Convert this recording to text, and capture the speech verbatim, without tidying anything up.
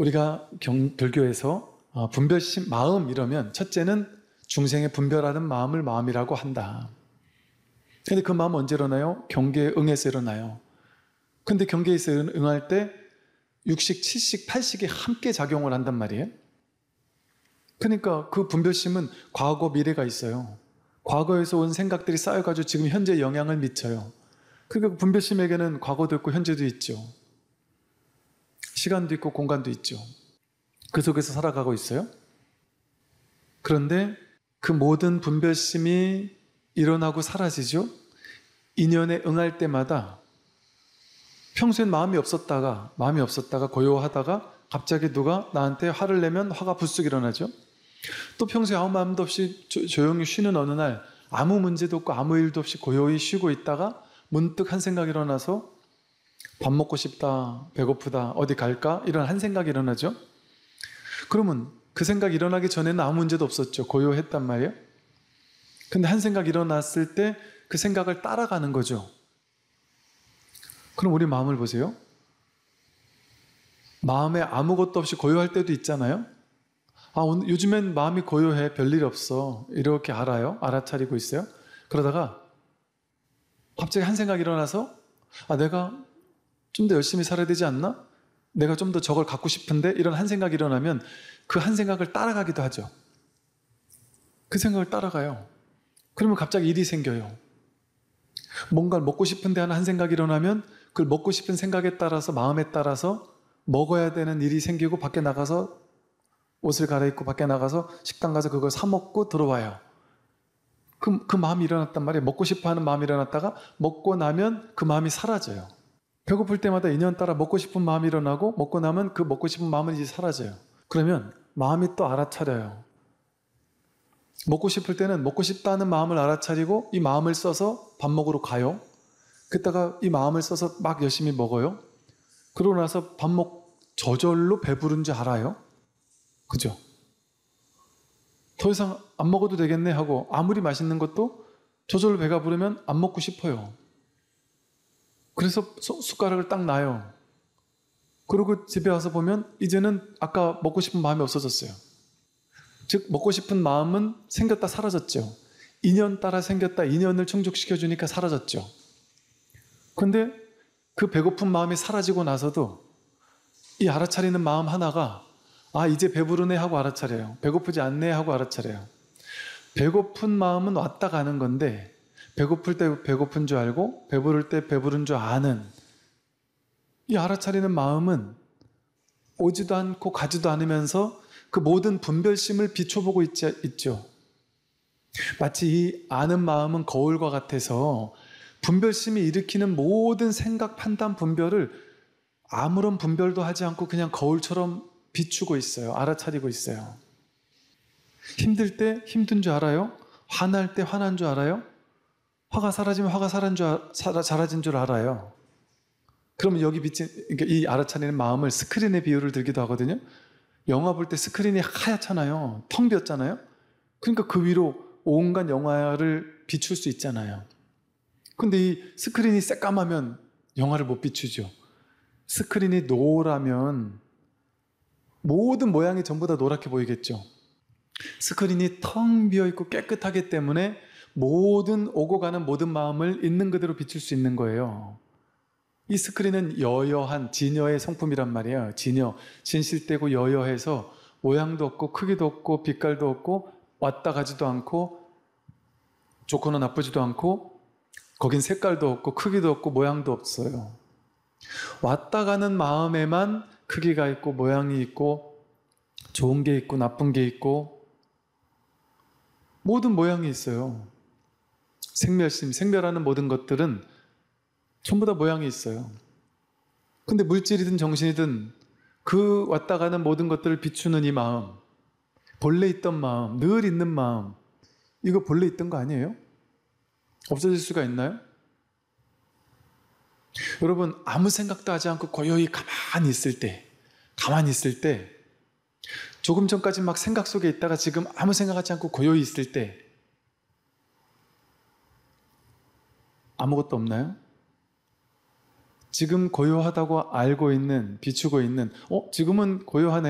우리가 경, 불교에서 어, 분별심, 마음 이러면 첫째는 중생의 분별하는 마음을 마음이라고 한다. 근데 그 마음은 언제 일어나요? 경계에 응해서 일어나요. 근데 경계에서 응할 때 육식, 칠식, 팔식이 함께 작용을 한단 말이에요. 그러니까 그 분별심은 과거, 미래가 있어요. 과거에서 온 생각들이 쌓여가지고 지금 현재 영향을 미쳐요. 그러니까 분별심에게는 과거도 있고 현재도 있죠. 시간도 있고 공간도 있죠. 그 속에서 살아가고 있어요. 그런데 그 모든 분별심이 일어나고 사라지죠. 인연에 응할 때마다 평소엔 마음이 없었다가 마음이 없었다가 고요하다가 갑자기 누가 나한테 화를 내면 화가 불쑥 일어나죠. 또 평소에 아무 마음도 없이 조, 조용히 쉬는 어느 날 아무 문제도 없고 아무 일도 없이 고요히 쉬고 있다가 문득 한 생각이 일어나서 밥 먹고 싶다, 배고프다, 어디 갈까? 이런 한 생각이 일어나죠. 그러면 그 생각이 일어나기 전에는 아무 문제도 없었죠. 고요했단 말이에요. 근데 한 생각이 일어났을 때 그 생각을 따라가는 거죠. 그럼 우리 마음을 보세요. 마음에 아무것도 없이 고요할 때도 있잖아요. 아, 오늘, 요즘엔 마음이 고요해. 별일 없어. 이렇게 알아요. 알아차리고 있어요. 그러다가 갑자기 한 생각이 일어나서 아, 내가 좀 더 열심히 살아야 되지 않나? 내가 좀 더 저걸 갖고 싶은데? 이런 한 생각이 일어나면 그 한 생각을 따라가기도 하죠. 그 생각을 따라가요. 그러면 갑자기 일이 생겨요. 뭔가를 먹고 싶은데 하는 한 생각이 일어나면 그걸 먹고 싶은 생각에 따라서 마음에 따라서 먹어야 되는 일이 생기고 밖에 나가서 옷을 갈아입고 밖에 나가서 식당 가서 그걸 사 먹고 들어와요. 그, 그 마음이 일어났단 말이에요. 먹고 싶어 하는 마음이 일어났다가 먹고 나면 그 마음이 사라져요. 배고플 때마다 인연 따라 먹고 싶은 마음이 일어나고 먹고 나면 그 먹고 싶은 마음은 이제 사라져요. 그러면 마음이 또 알아차려요. 먹고 싶을 때는 먹고 싶다는 마음을 알아차리고 이 마음을 써서 밥 먹으러 가요. 그때가 이 마음을 써서 막 열심히 먹어요. 그러고 나서 밥 먹 저절로 배부른 줄 알아요. 그죠? 더 이상 안 먹어도 되겠네 하고 아무리 맛있는 것도 저절로 배가 부르면 안 먹고 싶어요. 그래서 숟가락을 딱 놔요. 그리고 집에 와서 보면 이제는 아까 먹고 싶은 마음이 없어졌어요. 즉 먹고 싶은 마음은 생겼다 사라졌죠. 인연 따라 생겼다 인연을 충족시켜주니까 사라졌죠. 근데 그 배고픈 마음이 사라지고 나서도 이 알아차리는 마음 하나가 아 이제 배부르네 하고 알아차려요. 배고프지 않네 하고 알아차려요. 배고픈 마음은 왔다 가는 건데 배고플 때 배고픈 줄 알고 배부를 때 배부른 줄 아는 이 알아차리는 마음은 오지도 않고 가지도 않으면서 그 모든 분별심을 비춰보고 있지, 있죠. 마치 이 아는 마음은 거울과 같아서 분별심이 일으키는 모든 생각, 판단, 분별을 아무런 분별도 하지 않고 그냥 거울처럼 비추고 있어요. 알아차리고 있어요. 힘들 때 힘든 줄 알아요? 화날 때 화난 줄 알아요? 화가 사라지면 화가 사라진 줄, 사라, 사라진 줄 알아요. 그러면 여기 비친, 그러니까 이 알아차리는 마음을 스크린의 비유를 들기도 하거든요. 영화 볼 때 스크린이 하얗잖아요. 텅 비었잖아요. 그러니까 그 위로 온갖 영화를 비출 수 있잖아요. 근데 이 스크린이 새까마면 영화를 못 비추죠. 스크린이 노라면 모든 모양이 전부 다 노랗게 보이겠죠. 스크린이 텅 비어있고 깨끗하기 때문에 모든 오고 가는 모든 마음을 있는 그대로 비출 수 있는 거예요. 이 스크린은 여여한 진여의 성품이란 말이에요. 진여, 진실되고 여여해서 모양도 없고 크기도 없고 빛깔도 없고 왔다 가지도 않고 좋거나 나쁘지도 않고 거긴 색깔도 없고 크기도 없고 모양도 없어요. 왔다 가는 마음에만 크기가 있고 모양이 있고 좋은 게 있고 나쁜 게 있고 모든 모양이 있어요. 생멸심, 생멸하는 모든 것들은 전부 다 모양이 있어요. 근데 물질이든 정신이든 그 왔다 가는 모든 것들을 비추는 이 마음, 본래 있던 마음, 늘 있는 마음, 이거 본래 있던 거 아니에요? 없어질 수가 있나요? 여러분, 아무 생각도 하지 않고 고요히 가만히 있을 때, 가만히 있을 때, 조금 전까지 막 생각 속에 있다가 지금 아무 생각하지 않고 고요히 있을 때 아무것도 없나요? 지금 고요하다고 알고 있는, 비추고 있는, 어, 지금은 고요하네.